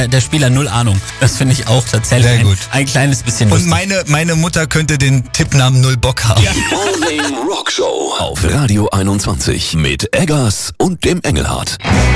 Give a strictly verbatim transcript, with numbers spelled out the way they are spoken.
der, der Spieler null Ahnung. Das finde ich auch tatsächlich Sehr gut. Ein, ein kleines bisschen lustig. Und meine, meine Mutter könnte den Tippnamen Null Bock haben. Ja. Morning Rock Show auf Radio einundzwanzig mit Eggers und dem Engelhardt.